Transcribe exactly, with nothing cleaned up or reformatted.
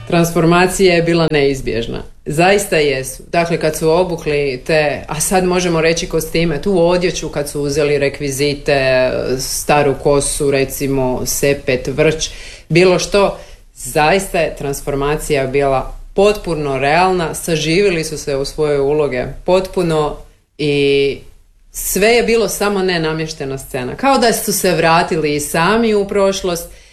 transformacija je bila neizbježna. Zaista jesu. Dakle, kad su obukli te, a sad možemo reći kostime, tu odjeću, kad su uzeli rekvizite, staru kosu, recimo sepet, vrč, bilo što, zaista je transformacija bila potpuno realna, saživili su se u svoje uloge potpuno i sve je bilo samo ne namještena scena. Kao da su se vratili i sami u prošlost